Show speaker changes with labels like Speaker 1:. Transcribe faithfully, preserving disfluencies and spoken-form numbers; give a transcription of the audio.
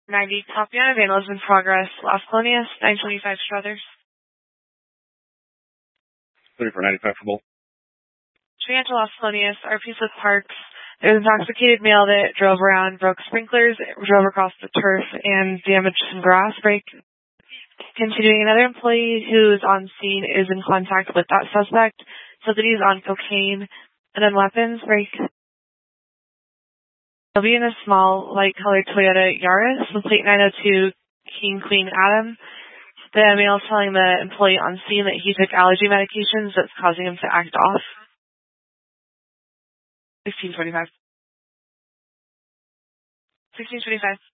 Speaker 1: ninety Topiana, vandalism in progress, Las Colonias, nine twenty-five Struthers.
Speaker 2: thirty-four ninety-five for both.
Speaker 1: Trianta, Las Colonias, R P with Parks. There's an intoxicated male that drove around, broke sprinklers, drove across the turf, and damaged some grass. Break. Continuing, another employee who's on scene is in contact with that suspect, so that he's on cocaine. And then weapons. Break. He'll be in a small, light-colored Toyota Yaris with plate nine oh two King Queen Adam. The male is telling the employee on scene that he took allergy medications that's causing him to act off. sixteen twenty-five. sixteen twenty-five.